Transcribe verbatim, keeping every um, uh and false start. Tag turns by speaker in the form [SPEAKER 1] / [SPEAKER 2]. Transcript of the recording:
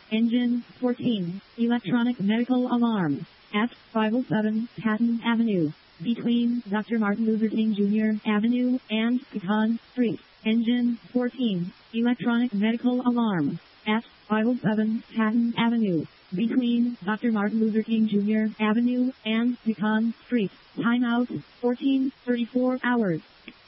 [SPEAKER 1] Engine fourteen, electronic medical alarm, at five oh seven Patton Avenue, between Doctor Martin Luther King Junior Avenue and Pecan Street. Engine fourteen, electronic medical alarm, at five oh seven Patton Avenue, between Doctor Martin Luther King Junior Avenue and Pecan Street. Timeout, fourteen thirty-four hours.